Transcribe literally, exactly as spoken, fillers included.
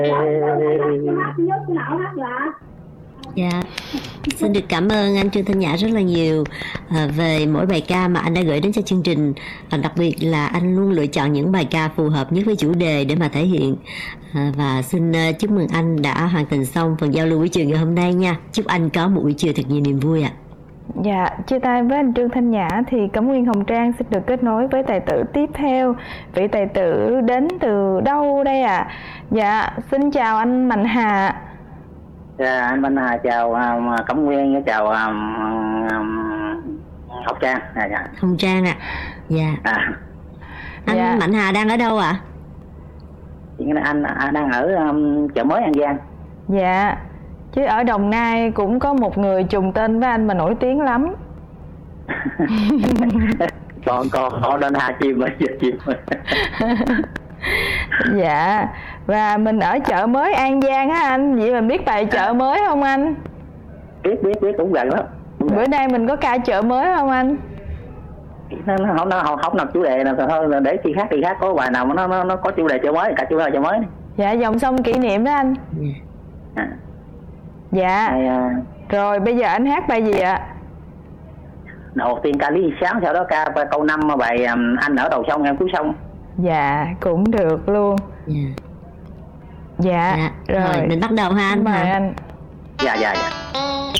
Dạ, xin được cảm ơn anh Trương Thanh Nhã rất là nhiều à, về mỗi bài ca mà anh đã gửi đến cho chương trình. À, đặc biệt là anh luôn lựa chọn những bài ca phù hợp nhất với chủ đề để mà thể hiện. À, và xin uh, chúc mừng anh đã hoàn thành xong phần giao lưu buổi chiều ngày hôm nay nha. Chúc anh có một buổi chiều thật nhiều niềm vui ạ. À. Dạ, chia tay với anh Trương Thanh Nhã thì Cẩm Nguyên Hồng Trang xin được kết nối với tài tử tiếp theo. Vị tài tử đến từ đâu đây ạ? À? Dạ, xin chào anh Mạnh Hà. Dạ, anh Mạnh Hà chào um, Cẩm Nguyên, chào um, um, Hồng Trang. Dạ, dạ. Hồng Trang ạ. À. Dạ. À. Anh dạ. Mạnh Hà đang ở đâu ạ? À? Anh, anh đang ở um, chợ mới An Giang. Dạ. Chứ ở Đồng Nai cũng có một người trùng tên với anh mà nổi tiếng lắm. Còn còn họ lên Hà chim rồi, chim. Dạ. Và mình ở chợ mới An Giang á anh, vậy mình biết bài chợ mới không anh? Biết biết biết cũng gần lắm. Bữa nay mình có ca chợ mới không anh? Nó nó không nó không, không nằm chủ đề nào thôi, để khi khác thì khác có bài nào mà nó nó nó có chủ đề chợ mới, cả chủ đề chợ mới. Dạ, dòng sông kỷ niệm đó anh. À. Dạ. Này, à... rồi bây giờ anh hát bài gì ạ? Đầu tiên ca Lý Sáng, sau đó ca câu năm bài um, anh ở đầu sông em cuối sông. Dạ, cũng được luôn. Dạ. Dạ, dạ. Rồi. rồi mình bắt đầu ha anh. Mời anh. Dạ dạ dạ.